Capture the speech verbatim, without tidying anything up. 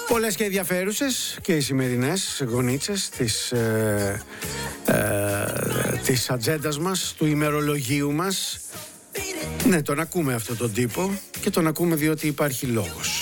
Πολλές και ενδιαφέρουσες και οι σημερινές γονίτσες της, ε, ε, της ατζέντας μας, του ημερολογίου μας. Ναι, τον ακούμε αυτόν τον τύπο και τον ακούμε διότι υπάρχει λόγος.